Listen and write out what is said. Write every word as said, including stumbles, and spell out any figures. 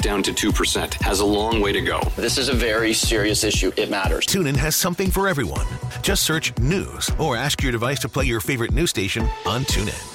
down to two percent has a long way to go. This is a very serious issue. It matters. TuneIn has something for everyone. Just search news or ask your device to play your favorite news station on TuneIn.